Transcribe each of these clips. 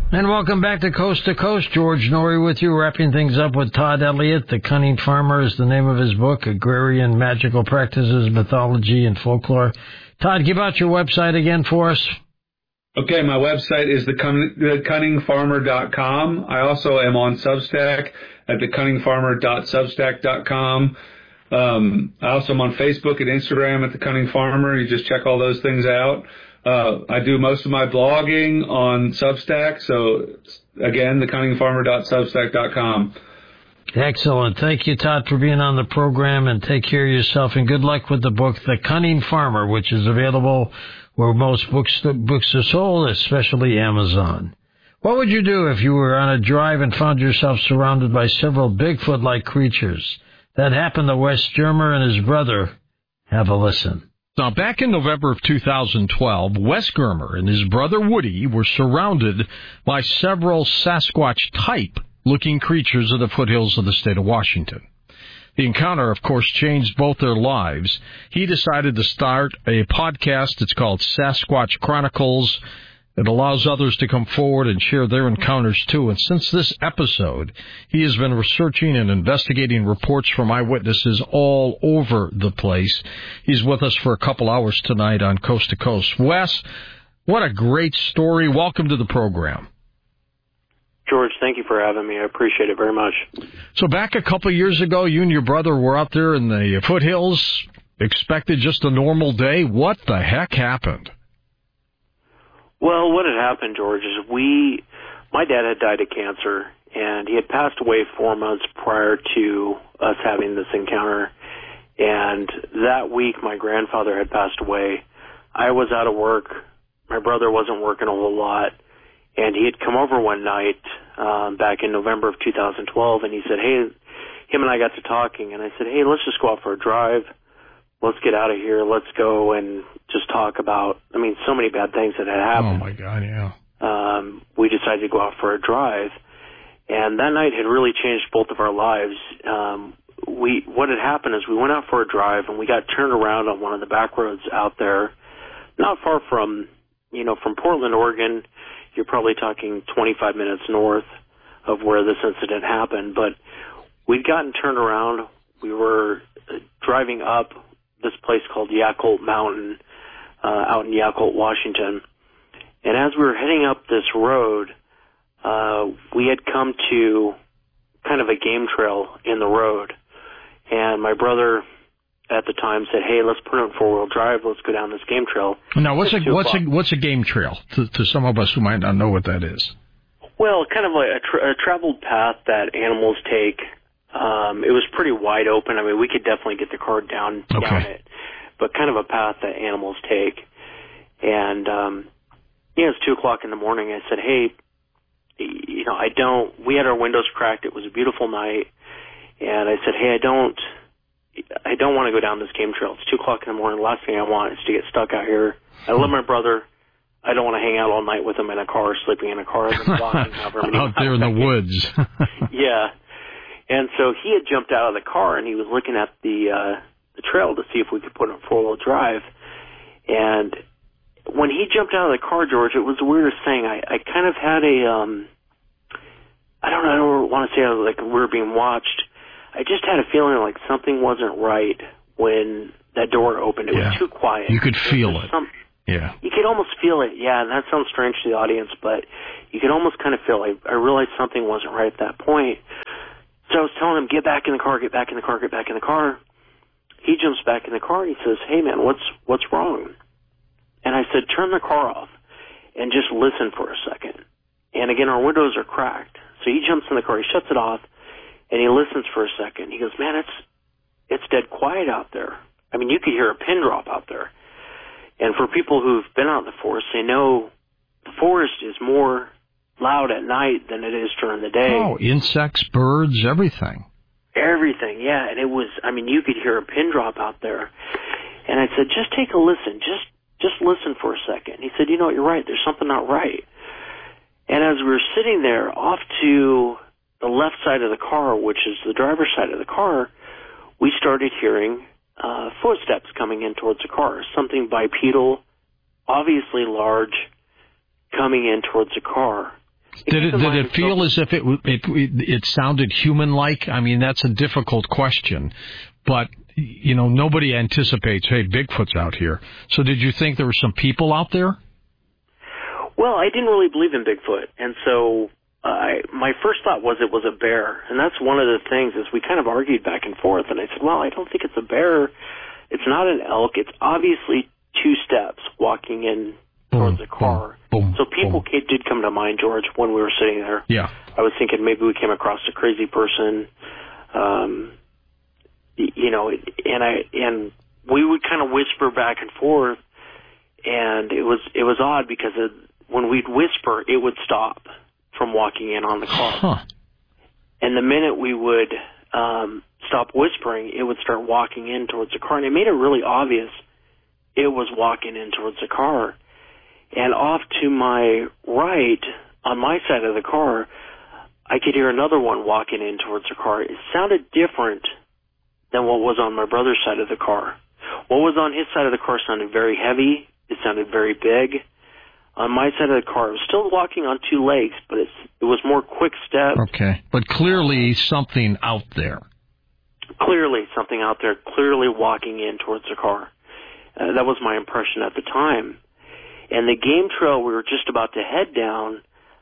And welcome back to Coast. George Norrie with you, wrapping things up with Todd Elliott. The Cunning Farmer is the name of his book, Agrarian Magical Practices, Mythology, and Folklore. Todd, give out your website again for us. Okay, my website is thecunningfarmer.com. I also am on Substack at thecunningfarmer.substack.com. I also am on Facebook and Instagram at The Cunning Farmer. You just check all those things out. I do most of my blogging on Substack. So, again, thecunningfarmer.substack.com. Excellent. Thank you, Todd, for being on the program, and take care of yourself. And good luck with the book, The Cunning Farmer, which is available where most books are sold, especially Amazon. What would you do if you were on a drive and found yourself surrounded by several Bigfoot-like creatures? That happened to Wes Germer and his brother. Have a listen. Now, back in November of 2012, Wes Germer and his brother Woody were surrounded by several Sasquatch-type-looking creatures at the foothills of the state of Washington. The encounter, of course, changed both their lives. He decided to start a podcast. It's called Sasquatch Chronicles. It allows others to come forward and share their encounters, too. And since this episode, he has been researching and investigating reports from eyewitnesses all over the place. He's with us for a couple hours tonight on Coast to Coast. Wes, what a great story. Welcome to the program. George, thank you for having me. I appreciate it very much. So back a couple of years ago, you and your brother were out there in the foothills, expected just a normal day. What the heck happened? Well, what had happened, George, is my dad had died of cancer, and he had passed away 4 months prior to us having this encounter. And that week, my grandfather had passed away. I was out of work. My brother wasn't working a whole lot. And he had come over one night back in November of 2012, and he said, hey, him and I got to talking, and I said, hey, let's just go out for a drive. Let's get out of here. Let's go and just talk about, so many bad things that had happened. Oh, my God, yeah. We decided to go out for a drive, and that night had really changed both of our lives. What had happened is we went out for a drive, and we got turned around on one of the back roads out there, not far from Portland, Oregon. You're probably talking 25 minutes north of where this incident happened, but we'd gotten turned around. We were driving up this place called Yakult Mountain out in Yakult, Washington. And as we were heading up this road, we had come to kind of a game trail in the road. And my brother at the time said, hey, let's put it in four-wheel drive. Let's go down this game trail. Now, what's a game trail to some of us who might not know what that is? Well, kind of like a traveled path that animals take. It was pretty wide open. We could definitely get the car down it, but kind of a path that animals take. And, it's 2:00 in the morning. I said, hey, we had our windows cracked. It was a beautiful night. And I said, hey, I don't want to go down this game trail. It's 2:00 in the morning. The last thing I want is to get stuck out here. I love my brother. I don't want to hang out all night with him in a car, sleeping in a car, walking out there in the woods. Yeah. And so he had jumped out of the car, and he was looking at the trail to see if we could put it in four-wheel drive. And when he jumped out of the car, George, it was the weirdest thing. I kind of had I don't want to say like we were being watched. I just had a feeling like something wasn't right when that door opened. It was too quiet. You could feel it. Yeah. You could almost feel it. Yeah, and that sounds strange to the audience, but you could almost kind of feel it. I realized something wasn't right at that point. So I was telling him, get back in the car, get back in the car, get back in the car. He jumps back in the car and he says, hey, man, what's wrong? And I said, turn the car off and just listen for a second. And again, our windows are cracked. So he jumps in the car, he shuts it off, and he listens for a second. He goes, man, it's dead quiet out there. You could hear a pin drop out there. And for people who've been out in the forest, they know the forest is more loud at night than it is during the day. Oh, insects, birds, everything. Everything, yeah. And it was, you could hear a pin drop out there. And I said, just take a listen. Just listen for a second. He said, you're right. There's something not right. And as we were sitting there off to the left side of the car, which is the driver's side of the car, we started hearing footsteps coming in towards the car. Something bipedal, obviously large, coming in towards the car. Did it feel as if it sounded human-like? I mean, that's a difficult question, but nobody anticipates, hey, Bigfoot's out here. So did you think there were some people out there? Well, I didn't really believe in Bigfoot, and so my first thought was it was a bear, and that's one of the things is we kind of argued back and forth, and I said, well, I don't think it's a bear. It's not an elk. It's obviously two steps walking in towards a car. Boom, so people did come to mind, George, when we were sitting there. Yeah. I was thinking maybe we came across a crazy person, and we would kind of whisper back and forth, and it was odd because when we'd whisper, it would stop from walking in on the car. Huh. And the minute we would stop whispering, it would start walking in towards the car, and it made it really obvious it was walking in towards the car. And off to my right, on my side of the car, I could hear another one walking in towards the car. It sounded different than what was on my brother's side of the car. What was on his side of the car sounded very heavy. It sounded very big. On my side of the car, it was still walking on two legs, but it was more quick steps. Okay, but clearly something out there. Clearly something out there, clearly walking in towards the car. That was my impression at the time. And the game trail we were just about to head down,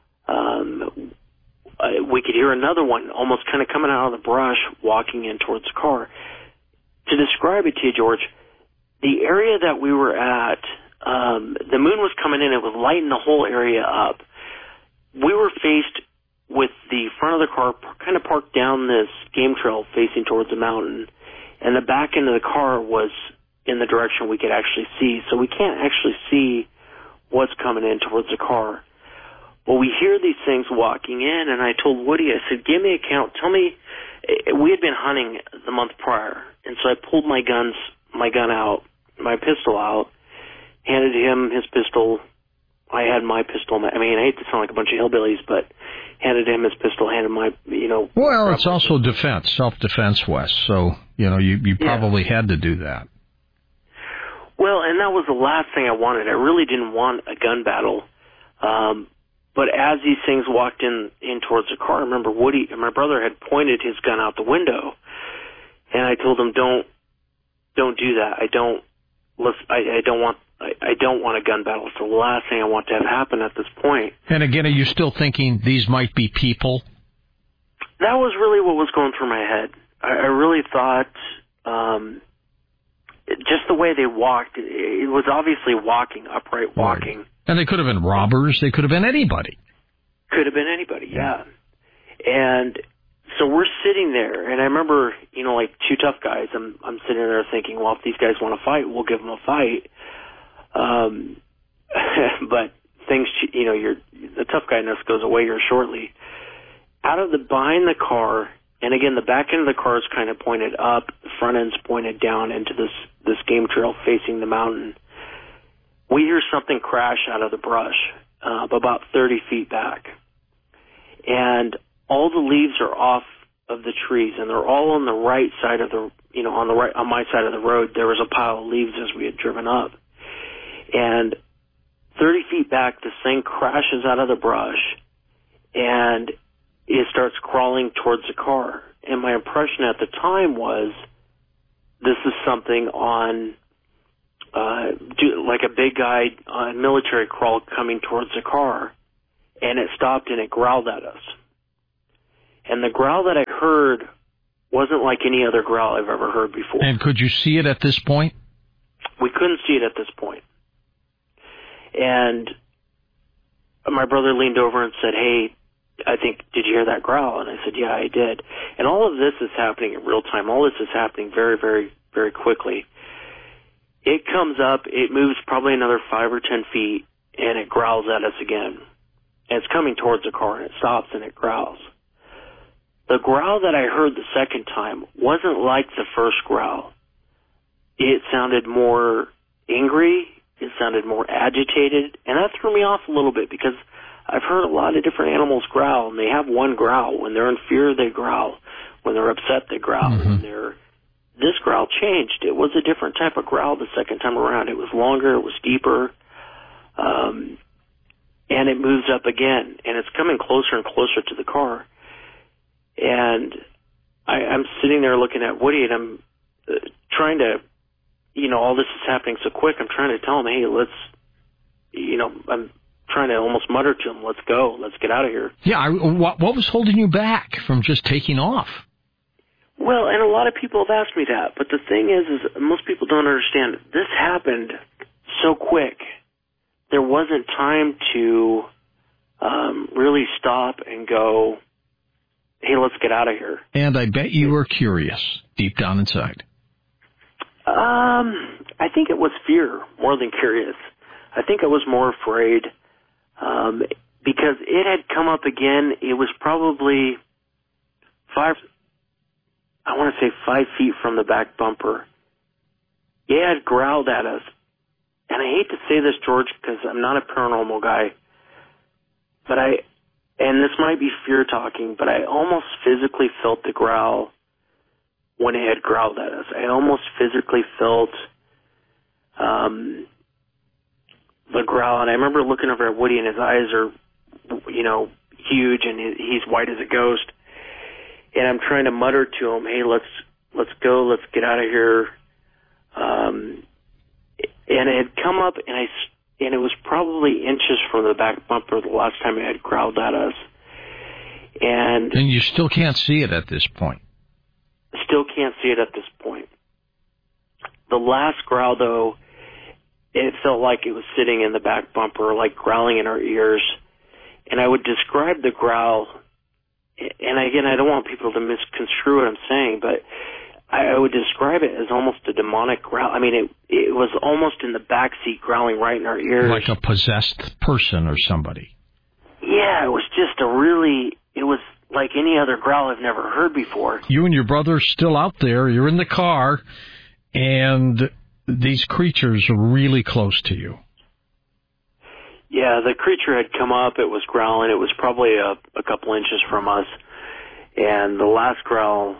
we could hear another one almost kind of coming out of the brush, walking in towards the car. To describe it to you, George, the area that we were at, the moon was coming in. It was lighting the whole area up. We were faced with the front of the car kind of parked down this game trail facing towards the mountain, and the back end of the car was in the direction we could actually see. So we can't actually see what's coming in towards the car. Well, we hear these things walking in, and I told Woody, I said, give me a count. Tell me, we had been hunting the month prior, and so I pulled my gun out, my pistol out, handed him his pistol. I had my pistol. I mean, I hate to sound like a bunch of hillbillies, but handed him his pistol, handed my, Well, it's also defense, self-defense, Wes, so, you probably had to do that. Well, and that was the last thing I wanted. I really didn't want a gun battle. But as these things walked in towards the car, I remember Woody and my brother had pointed his gun out the window, and I told him, "Don't do that. I don't want a gun battle. It's the last thing I want to have happen at this point." And again, are you still thinking these might be people? That was really what was going through my head. I really thought, just the way they walked, it was obviously upright walking. Right. And they could have been robbers. They could have been anybody. Could have been anybody, yeah. And so we're sitting there, and I remember, like two tough guys. I'm sitting there thinking, well, if these guys want to fight, we'll give them a fight. But things, the tough guyness goes away here shortly. Behind the car, and again, the back end of the car is kind of pointed up, the front end's pointed down into this game trail facing the mountain. We hear something crash out of the brush, about 30 feet back. And all the leaves are off of the trees, and they're all on the right side of on my side of the road. There was a pile of leaves as we had driven up. And 30 feet back, this thing crashes out of the brush, and it starts crawling towards the car. And my impression at the time was, this is something on, like a big guy on military crawl coming towards the car. And it stopped and it growled at us. And the growl that I heard wasn't like any other growl I've ever heard before. And could you see it at this point? We couldn't see it at this point. And my brother leaned over and said, "Hey, did you hear that growl?" And I said, "Yeah, I did." And all of this is happening in real time. All this is happening very, very, very quickly. It comes up, it moves probably another 5 or 10 feet, and it growls at us again. And it's coming towards the car, and it stops and it growls. The growl that I heard the second time wasn't like the first growl. It sounded more angry, it sounded more agitated, and that threw me off a little bit because I've heard a lot of different animals growl, and they have one growl. When they're in fear, they growl. When they're upset, they growl. Mm-hmm. This growl changed. It was a different type of growl the second time around. It was longer, it was deeper. and it moves up again, and it's coming closer and closer to the car. And I'm sitting there looking at Woody, and I'm trying to, all this is happening so quick. I'm trying to tell him, hey, I'm trying to almost mutter to him, let's go, let's get out of here. Yeah, what was holding you back from just taking off? Well, and a lot of people have asked me that, but the thing is most people don't understand. This happened so quick. There wasn't time to really stop and go, hey, let's get out of here. And I bet you were curious deep down inside. I think it was fear more than curious. I think I was more afraid because it had come up again. It was probably 5 feet from the back bumper. It had growled at us. And I hate to say this, George, because I'm not a paranormal guy, but and this might be fear talking, but I almost physically felt the growl when it had growled at us. I almost physically felt the growl, and I remember looking over at Woody, and his eyes are, huge, and he's white as a ghost. And I'm trying to mutter to him, hey, let's go, let's get out of here. And it had come up, and it was probably inches from the back bumper the last time it had growled at us. And you still can't see it at this point. Still can't see it at this point. The last growl, though, it felt like it was sitting in the back bumper, like growling in our ears. And I would describe the growl, and again, I don't want people to misconstrue what I'm saying, but I would describe it as almost a demonic growl. I mean, it was almost in the back seat growling right in our ears. Like a possessed person or somebody. Yeah, it was just it was like any other growl I've never heard before. You and your brother are still out there. You're in the car, and these creatures are really close to you. Yeah, the creature had come up. It was growling. It was probably a couple inches from us. And the last growl,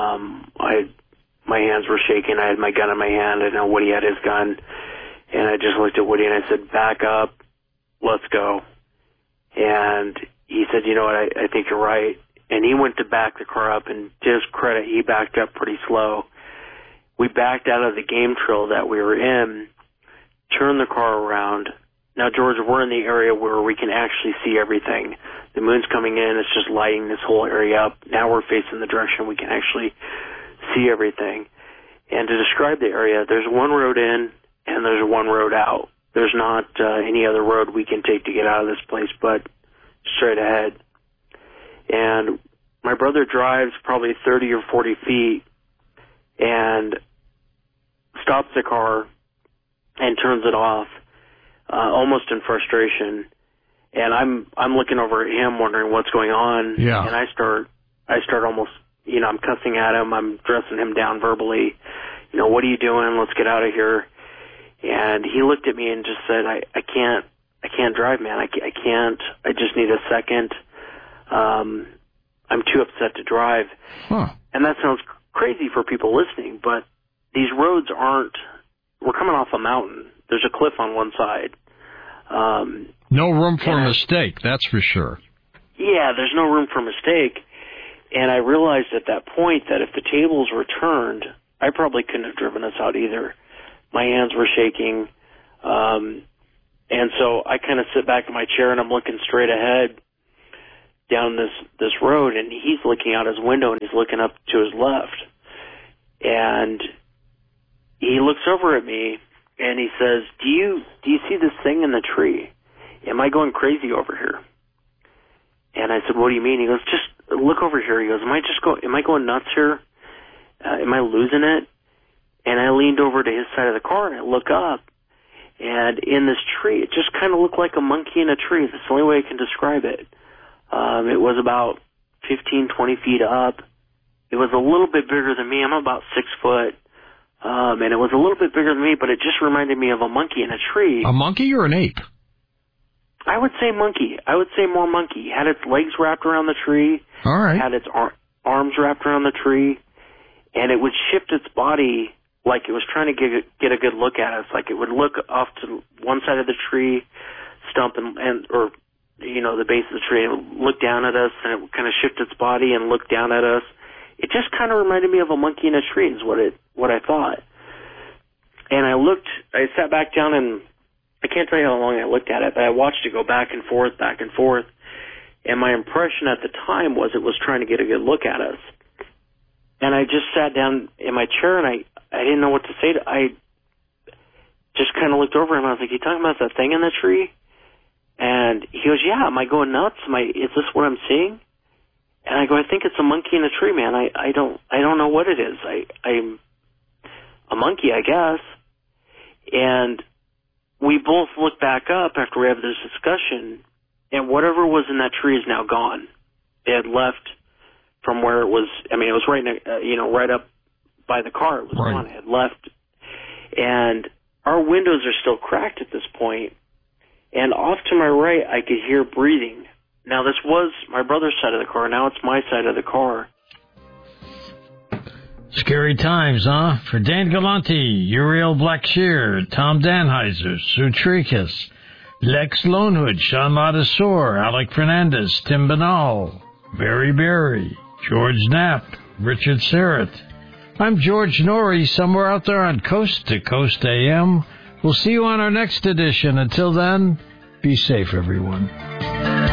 my hands were shaking. I had my gun in my hand. I know Woody had his gun. And I just looked at Woody and I said, back up. Let's go. And he said, you know what, I think you're right. And he went to back the car up, and to his credit, he backed up pretty slow. We backed out of the game trail that we were in, turned the car around. Now, George, we're in the area where we can actually see everything. The moon's coming in. It's just lighting this whole area up. Now we're facing the direction we can actually see everything. And to describe the area, there's one road in and there's one road out. There's not any other road we can take to get out of this place but straight ahead. And my brother drives probably 30 or 40 feet and stops the car and turns it off. Almost in frustration, and I'm looking over at him, wondering what's going on. Yeah. And I start almost, I'm cussing at him. I'm dressing him down verbally. What are you doing? Let's get out of here. And he looked at me and just said, I can't drive, man. I can't. I just need a second. I'm too upset to drive. Huh. And that sounds crazy for people listening, but these roads we're coming off a mountain. There's a cliff on one side. No room for a mistake, that's for sure. Yeah, there's no room for mistake. And I realized at that point that if the tables were turned, I probably couldn't have driven us out either. My hands were shaking. And so I kind of sit back in my chair and I'm looking straight ahead down this road, and he's looking out his window and he's looking up to his left. And he looks over at me and he says, do you see this thing in the tree? Am I going crazy over here? And I said, what do you mean? He goes, just look over here. He goes, am I going nuts here? Am I losing it? And I leaned over to his side of the car and I look up, and in this tree, it just kind of looked like a monkey in a tree. That's the only way I can describe it. It was about 15, 20 feet up. It was a little bit bigger than me. I'm about 6 foot. And it was a little bit bigger than me, but it just reminded me of a monkey in a tree. A monkey or an ape? I would say monkey. I would say more monkey. Had its legs wrapped around the tree. All right. Had its arms wrapped around the tree. And it would shift its body like it was trying to get a good look at us. Like it would look off to one side of the tree, stump or the base of the tree, and it would look down at us, and it would kind of shift its body and look down at us. It just kind of reminded me of a monkey in a tree is what I thought. And I sat back down, and I can't tell you how long I looked at it, but I watched it go back and forth, and my impression at the time was it was trying to get a good look at us. And I just sat down in my chair, and I didn't know what to say. I just kind of looked over him, and I was like, "You talking about that thing in the tree?" And he goes, "Yeah, am I going nuts? Is this what I'm seeing?" And I go, "I think it's a monkey in a tree, man. I don't know what it is. I'm a monkey, I guess." And we both look back up after we have this discussion, and whatever was in that tree is now gone. It had left from where it was. I mean, it was right up by the car. It was gone. It had left, and our windows are still cracked at this point. And off to my right, I could hear breathing. Now, this was my brother's side of the car. Now it's my side of the car. Scary times, huh? For Dan Galante, Uriel Blackshear, Tom Danheiser, Sue Tricus, Lex Lonewood, Sean Ladisor, Alec Fernandez, Tim Banal, Barry Berry, George Knapp, Richard Serrett. I'm George Norrie, somewhere out there on Coast to Coast AM. We'll see you on our next edition. Until then, be safe, everyone.